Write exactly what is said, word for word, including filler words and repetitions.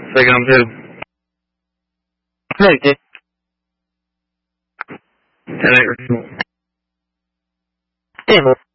Second on two. Right, Dick. ten eight. Damn.